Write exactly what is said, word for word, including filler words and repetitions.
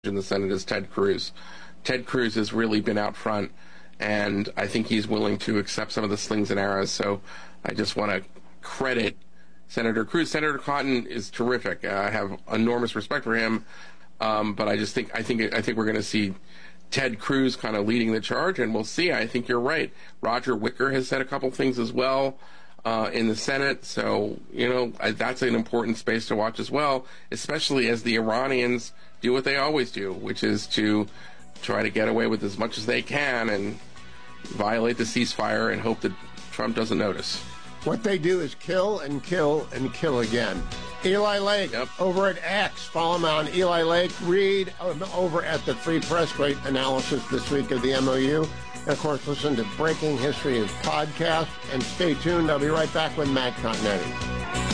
in the Senate is Ted Cruz. Ted Cruz has really been out front, and I think he's willing to accept some of the slings and arrows. So I just want to credit Senator Cruz. Senator Cotton is terrific. I have enormous respect for him, um, but I just think I think I think we're going to see Ted Cruz kind of leading the charge, and we'll see. I think you're right. Roger Wicker has said a couple things as well uh, in the Senate, so you know I, that's an important space to watch as well, especially as the Iranians do what they always do, which is to try to get away with as much as they can and violate the ceasefire and hope that Trump doesn't notice. What they do is kill and kill and kill again. Eli Lake, yep. over at X. Follow him on Eli Lake. Read over at the Free Press. Great analysis this week of the M O U. And, of course, listen to Breaking History podcast. And stay tuned. I'll be right back with Matt Continetti.